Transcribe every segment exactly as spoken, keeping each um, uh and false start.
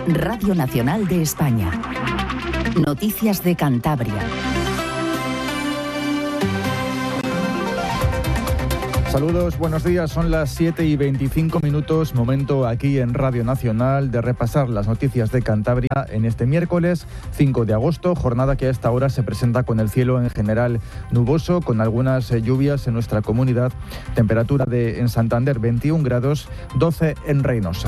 Radio Nacional de España. Noticias de Cantabria. Saludos, buenos días. Son las siete y veinticinco minutos, momento aquí en Radio Nacional de repasar las noticias de Cantabria en este miércoles cinco de agosto, jornada que a esta hora se presenta con el cielo en general nuboso, con algunas lluvias en nuestra comunidad, temperatura de en Santander veintiún grados, doce en Reynosa.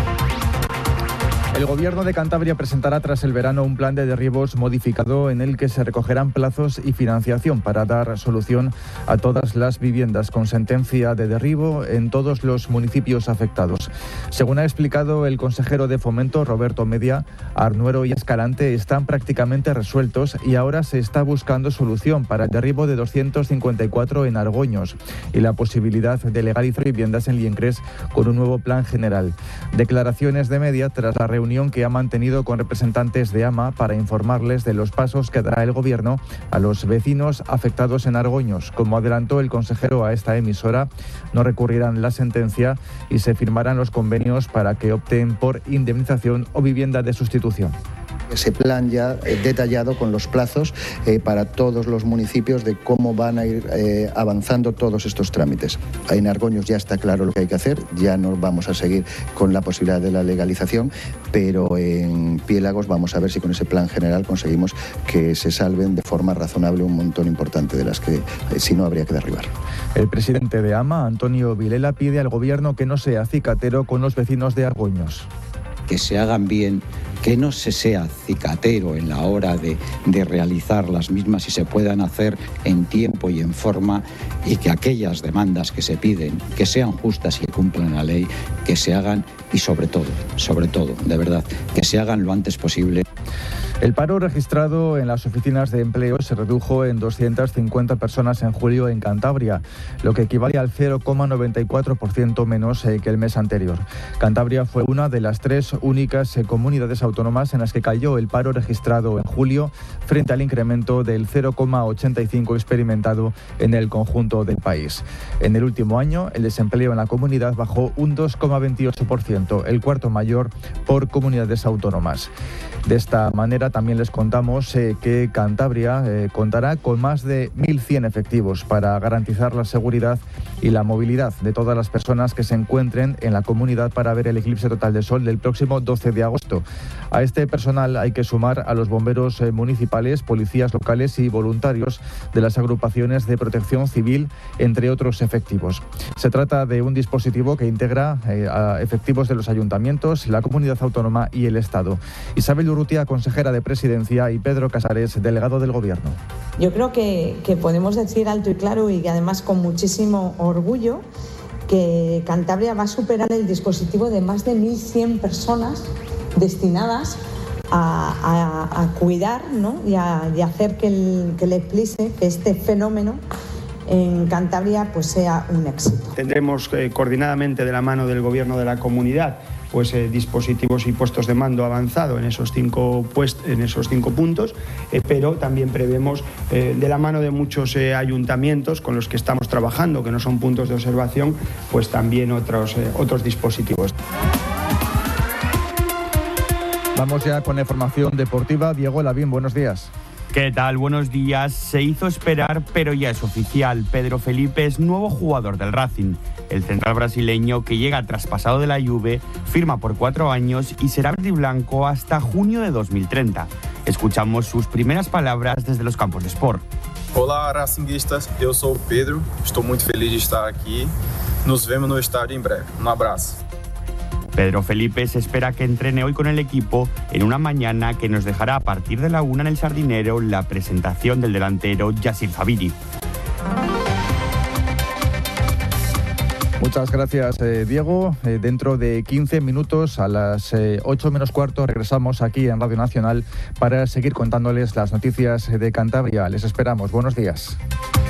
El Gobierno de Cantabria presentará tras el verano un plan de derribos modificado en el que se recogerán plazos y financiación para dar solución a todas las viviendas con sentencia de derribo en todos los municipios afectados. Según ha explicado el consejero de Fomento, Roberto Media, Arnuero y Escalante están prácticamente resueltos y ahora se está buscando solución para el derribo de doscientos cincuenta y cuatro en Argoños y la posibilidad de legalizar viviendas en Liencres con un nuevo plan general. Declaraciones de Media tras la reunión que ha mantenido con representantes de AMA para informarles de los pasos que dará el Gobierno a los vecinos afectados en Argoños. Como adelantó el consejero a esta emisora, no recurrirán la sentencia y se firmarán los convenios para que opten por indemnización o vivienda de sustitución. Ese plan ya eh, detallado con los plazos eh, para todos los municipios de cómo van a ir eh, avanzando todos estos trámites. En Argoños ya está claro lo que hay que hacer, ya no vamos a seguir con la posibilidad de la legalización, pero en Piélagos vamos a ver si con ese plan general conseguimos que se salven de forma razonable un montón importante de las que eh, si no habría que derribar. El presidente de AMA, Antonio Vilela, pide al Gobierno que no sea cicatero con los vecinos de Argoños. Que se hagan bien, que no se sea cicatero en la hora de, de realizar las mismas y se puedan hacer en tiempo y en forma, y que aquellas demandas que se piden, que sean justas y que cumplan la ley, que se hagan y sobre todo, sobre todo, de verdad, que se hagan lo antes posible. El paro registrado en las oficinas de empleo se redujo en doscientas cincuenta personas en julio en Cantabria, lo que equivale al cero coma noventa y cuatro por ciento menos que el mes anterior. Cantabria fue una de las tres únicas comunidades autónomas en las que cayó el paro registrado en julio, frente al incremento del cero coma ochenta y cinco por ciento experimentado en el conjunto del país. En el último año, el desempleo en la comunidad bajó un dos coma veintiocho por ciento, el cuarto mayor por comunidades autónomas. De esta manera, también les contamos eh, que Cantabria eh, contará con más de mil cien efectivos para garantizar la seguridad y la movilidad de todas las personas que se encuentren en la comunidad para ver el eclipse total de sol del próximo doce de agosto. A este personal hay que sumar a los bomberos eh, municipales, policías locales y voluntarios de las agrupaciones de protección civil, entre otros efectivos. Se trata de un dispositivo que integra eh, a efectivos de los ayuntamientos, la comunidad autónoma y el Estado. Isabel Urrutia, consejera de Presidencia, y Pedro Casares, delegado del Gobierno. Yo creo que, que podemos decir alto y claro, y además con muchísimo orgullo, que Cantabria va a superar el dispositivo de más de mil cien personas destinadas a, a, a cuidar, ¿no? y, a, y a hacer que el, que el eclipse, que este fenómeno en Cantabria, pues sea un éxito. Tendremos eh, coordinadamente de la mano del Gobierno de la comunidad pues eh, dispositivos y puestos de mando avanzado en esos cinco, puest- en esos cinco puntos, eh, pero también prevemos eh, de la mano de muchos eh, ayuntamientos con los que estamos trabajando, que no son puntos de observación, pues también otros, eh, otros dispositivos. Vamos ya con la información deportiva. Diego Lavín, buenos días. ¿Qué tal? Buenos días. Se hizo esperar, pero ya es oficial. Pedro Felipe es nuevo jugador del Racing. El central brasileño, que llega traspasado de la Juve, firma por cuatro años y será verde y blanco hasta junio de dos mil treinta. Escuchamos sus primeras palabras desde los campos de Sport. Olá, Racinguistas. Eu sou o Pedro. Estou muito feliz de estar aqui. Nos vemos no estádio em breve. Um abraço. Pedro Felipe se espera que entrene hoy con el equipo en una mañana que nos dejará a partir de la una en el Sardinero la presentación del delantero Yassine Fabiri. Muchas gracias, eh, Diego. Eh, dentro de quince minutos, a las eh, ocho menos cuarto, regresamos aquí en Radio Nacional para seguir contándoles las noticias de Cantabria. Les esperamos. Buenos días.